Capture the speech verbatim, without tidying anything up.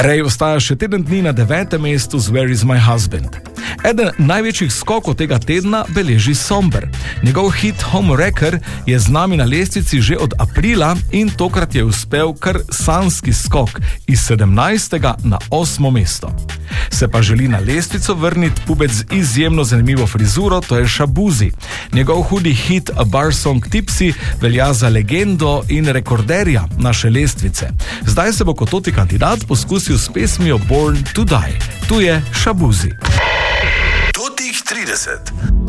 Ray ostaja še teden dni na devetem mestu z Where is my husband. Eden največjih skokov tega tedna beleži Somber. Njegov hit Home Wrecker je z nami na lestvici že od aprila in tokrat je uspel kar sanjski skok iz sedemnajstega na osmo mesto. Se pa želi na lestvico vrniti pubec z izjemno zanimivo frizuro, to je Shaboozey. Njegov hudi hit A Bar Song Tipsy velja za legendo in rekorderja naše lestvice. Zdaj se bo kot toti kandidat poskusil s pesmijo Born to Die. Tu je Shaboozey. Totih trideset.